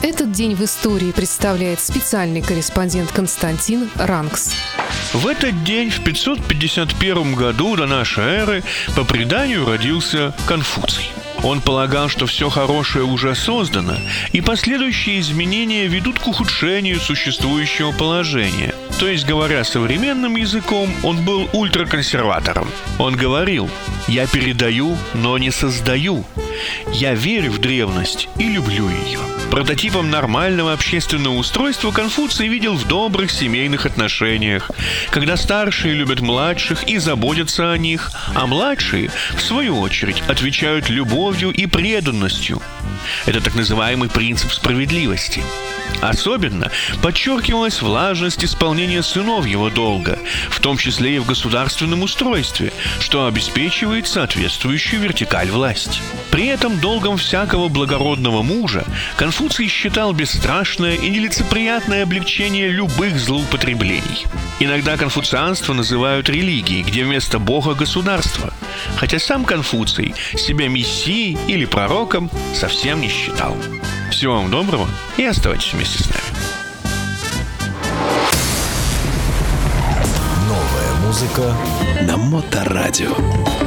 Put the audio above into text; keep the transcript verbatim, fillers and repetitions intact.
Этот день в истории представляет специальный корреспондент Константин Ранкс. В этот день, в пятьсот пятьдесят первом году до нашей эры, по преданию родился Конфуций. Он полагал, что все хорошее уже создано, и последующие изменения ведут к ухудшению существующего положения. То есть, говоря современным языком, он был ультраконсерватором. Он говорил: «Я передаю, но не создаю. Я верю в древность и люблю ее». Прототипом нормального общественного устройства Конфуций видел в добрых семейных отношениях, когда старшие любят младших и заботятся о них, а младшие, в свою очередь, отвечают любовью и преданностью. Это так называемый принцип справедливости. Особенно подчеркивалась важность исполнения сыновьего долга, в том числе и в государственном устройстве, что обеспечивает соответствующую вертикаль власти. При этом долгом всякого благородного мужа Конфуций считал бесстрашное и нелицеприятное облегчение любых злоупотреблений. Иногда конфуцианство называют религией, где вместо Бога государство, хотя сам Конфуций себя мессией или пророком совсем не считал. Всего вам доброго и оставайтесь вместе с нами. Новая музыка на Моторадио.